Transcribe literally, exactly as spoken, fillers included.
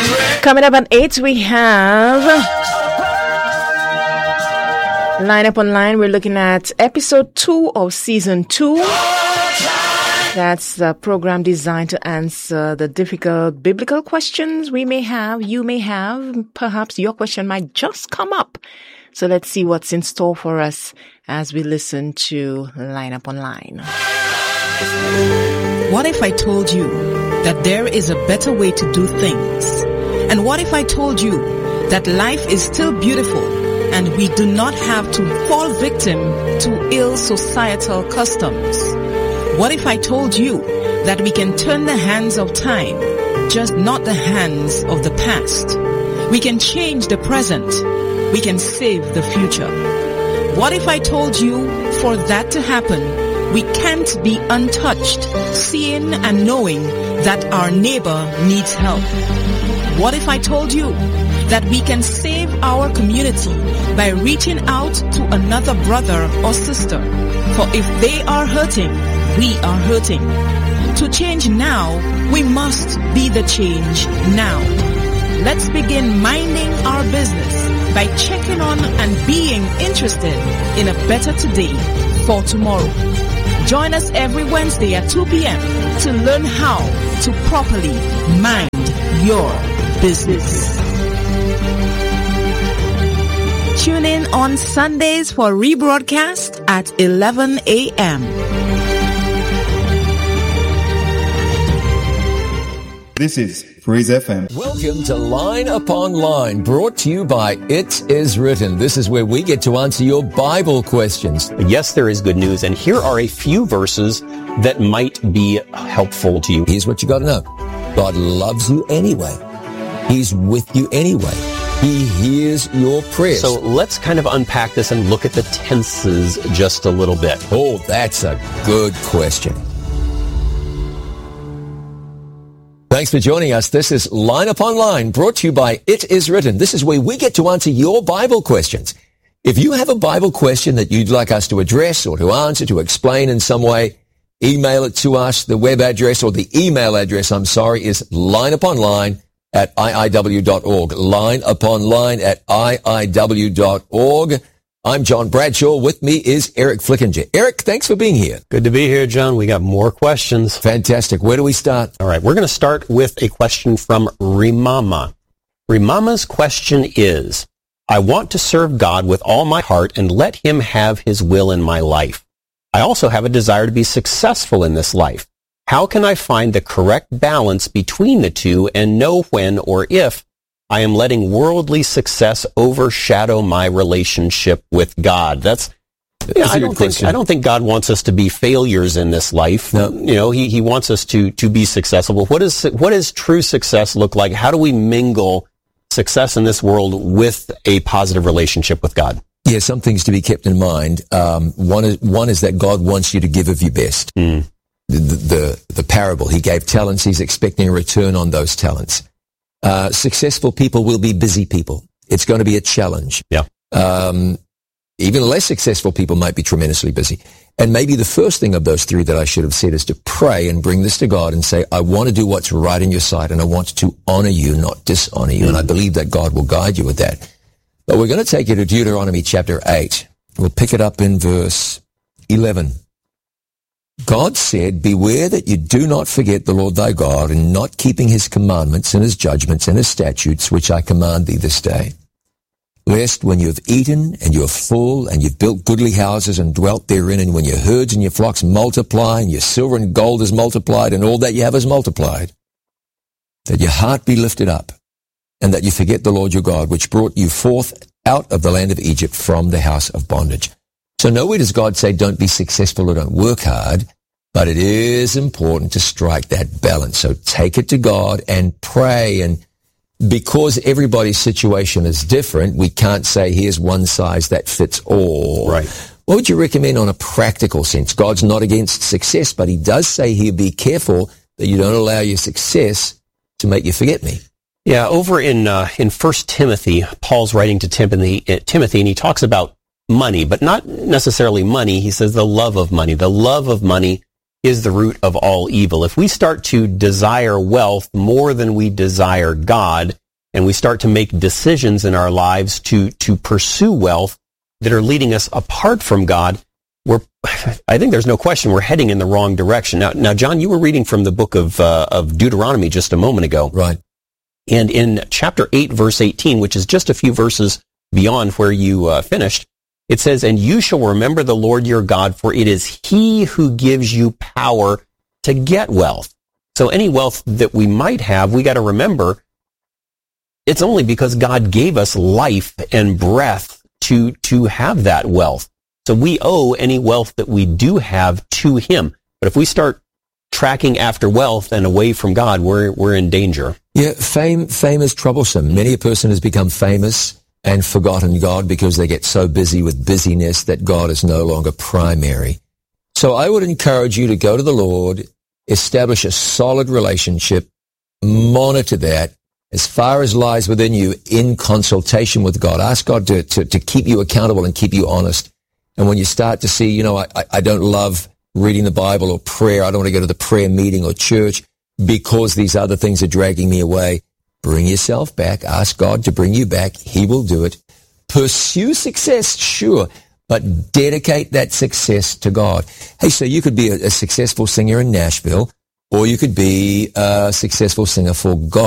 Coming up at eight, we have Line Up Online. We're looking at episode two of season two. That's a program designed to answer the difficult biblical questions we may have, you may have. Perhaps your question might just come up. So let's see what's in store for us as we listen to Line Up Online. What if I told you that there is a better way to do things? And what if I told you that life is still beautiful and we do not have to fall victim to ill societal customs? What if I told you that we can turn the hands of time, just not the hands of the past? We can change the present. We can save the future. What if I told you for that to happen, we can't be untouched, seeing and knowing that our neighbor needs help? What if I told you that we can save our community by reaching out to another brother or sister? For if they are hurting, we are hurting. To change now, we must be the change now. Let's begin minding our business by checking on and being interested in a better today for tomorrow. Join us every Wednesday at two p.m. to learn how to properly mind your business. Tune in on Sundays for rebroadcast at eleven a.m. This is Freeze F M. Welcome to Line Upon Line, brought to you by It Is Written. This is where we get to answer your Bible questions. Yes, there is good news, and here are a few verses that might be helpful to you. Here's what you got to know. God loves you anyway. He's with you anyway. He hears your prayers. So let's kind of unpack this and look at the tenses just a little bit. Oh, that's a good question. Thanks for joining us. This is Line Upon Line, brought to you by It Is Written. This is where we get to answer your Bible questions. If you have a Bible question that you'd like us to address or to answer, to explain in some way, email it to us. The web address, or the email address, I'm sorry, is lineuponline at I I W dot org. Lineuponline at I I W dot org. I'm John Bradshaw. With me is Eric Flickinger. Eric, thanks for being here. Good to be here, John. We got more questions. Fantastic. Where do we start? All right, we're going to start with a question from Rimama. Rimama's question is, I want to serve God with all my heart and let Him have His will in my life. I also have a desire to be successful in this life. How can I find the correct balance between the two and know when or if I am letting worldly success overshadow my relationship with God? That's, yeah, I don't think, I don't think God wants us to be failures in this life. No. You know, he, he wants us to, to be successful. What is, what does true success look like? How do we mingle success in this world with a positive relationship with God? Yeah, some things to be kept in mind. Um, one is, one is that God wants you to give of your best. Mm. The, the, the parable, He gave talents. He's expecting a return on those talents. Uh, successful people will be busy people. It's going to be a challenge. Yeah. Um, even less successful people might be tremendously busy. And maybe the first thing of those three that I should have said is to pray and bring this to God and say, I want to do what's right in your sight, and I want to honor you, not dishonor you. Mm-hmm. And I believe that God will guide you with that. But we're going to take you to Deuteronomy chapter eight. We'll pick it up in verse eleven. God said, beware that you do not forget the Lord thy God in not keeping His commandments and His judgments and His statutes, which I command thee this day. Lest when you have eaten and you are full and you've built goodly houses and dwelt therein, and when your herds and your flocks multiply and your silver and gold is multiplied and all that you have is multiplied, that your heart be lifted up and that you forget the Lord your God, which brought you forth out of the land of Egypt from the house of bondage. So nowhere does God say don't be successful or don't work hard, but it is important to strike that balance. So take it to God and pray. And because everybody's situation is different, we can't say here's one size that fits all. Right. What would you recommend on a practical sense? God's not against success, but He does say here, be careful that you don't allow your success to make you forget me. Yeah, over in uh, in First Timothy, Paul's writing to Timothy, uh, Timothy, and he talks about money, but not necessarily money. He says the love of money. The love of money is the root of all evil. If we start to desire wealth more than we desire God, and we start to make decisions in our lives to, to pursue wealth that are leading us apart from God, we're, I think there's no question we're heading in the wrong direction. Now, now, John, you were reading from the book of, uh, of Deuteronomy just a moment ago. Right. And in chapter eight, verse eighteen, which is just a few verses beyond where you uh, finished, it says, "And you shall remember the Lord your God, for it is He who gives you power to get wealth." So any wealth that we might have, we got to remember, it's only because God gave us life and breath to, to have that wealth. So we owe any wealth that we do have to Him. But if we start tracking after wealth and away from God, we're, we're in danger. Yeah, fame, fame is troublesome. Many a person has become famous and forgotten God because they get so busy with busyness that God is no longer primary. So I would encourage you to go to the Lord, establish a solid relationship, monitor that as far as lies within you in consultation with God. Ask God to, to, to keep you accountable and keep you honest. And when you start to see, you know, I, I don't love reading the Bible or prayer, I don't want to go to the prayer meeting or church because these other things are dragging me away, bring yourself back. Ask God to bring you back. He will do it. Pursue success, sure, but dedicate that success to God. Hey, so you could be a, a successful singer in Nashville, or you could be a successful singer for God.